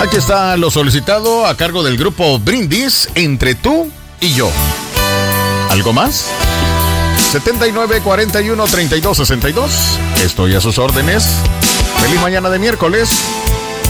Aquí está lo solicitado a cargo del grupo Brindis, Entre tú y yo. ¿Algo más? 79 41 32 62. Estoy a sus órdenes. Feliz mañana de miércoles.